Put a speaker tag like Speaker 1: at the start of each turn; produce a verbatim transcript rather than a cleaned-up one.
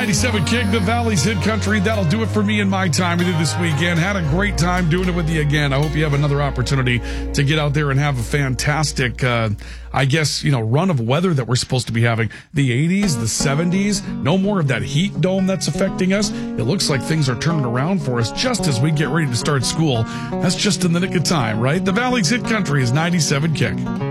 Speaker 1: ninety-seven Kick, the Valley's Hit Country. That'll do it for me and my time we did this weekend. Had a great time doing it with you again. I hope you have another opportunity to get out there and have a fantastic, uh, I guess, you know, run of weather that we're supposed to be having. The eighties, the seventies, no more of that heat dome that's affecting us. It looks like things are turning around for us just as we get ready to start school. That's just in the nick of time, right? The Valley's Hit Country is ninety-seven Kick.